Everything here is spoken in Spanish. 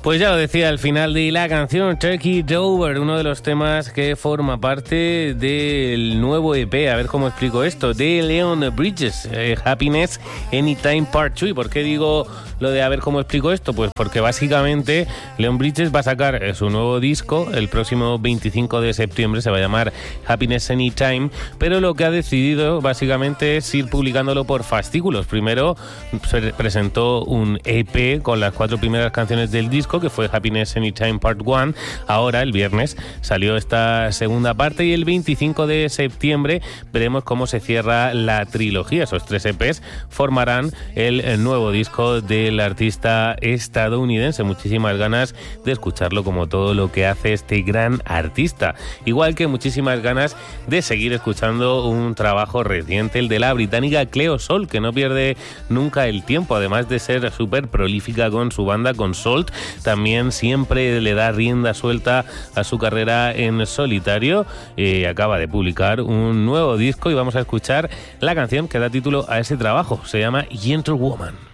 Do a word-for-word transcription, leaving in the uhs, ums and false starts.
Pues ya lo decía al final de la canción, Turkey Dover, uno de los temas que forma parte del nuevo E P, a ver cómo explico esto, de Leon Bridges, eh, Happiness Anytime Part dos. ¿Y por qué digo lo de a ver cómo explico esto? Pues porque básicamente Leon Bridges va a sacar eh, su nuevo disco el próximo veinticinco de septiembre, se va a llamar Happiness Anytime, pero lo que ha decidido básicamente es ir publicándolo por fascículos. Primero se presentó un E P con las cuatro primeras canciones del disco, que fue Happiness Anytime Part uno. Ahora, el viernes, salió esta segunda parte y el veinticinco de septiembre veremos cómo se cierra la trilogía. Esos tres E Pes formarán el nuevo disco del artista estadounidense. Muchísimas ganas de escucharlo, como todo lo que hace este gran artista. Igual que muchísimas ganas de seguir escuchando un trabajo reciente, el de la británica Cleo Sol, que no pierde nunca el tiempo, además de ser súper prolífica con su banda, con Salt. También siempre le da rienda suelta a su carrera en solitario. Eh, acaba de publicar un nuevo disco y vamos a escuchar la canción que da título a ese trabajo. Se llama Gentlewoman.